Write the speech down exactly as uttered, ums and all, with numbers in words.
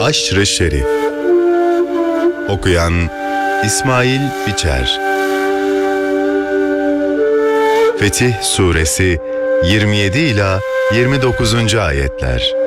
Aşr-ı Şerif. Okuyan İsmail Biçer. Fetih Suresi yirmi yedi ila yirmi dokuzuncu ayetler.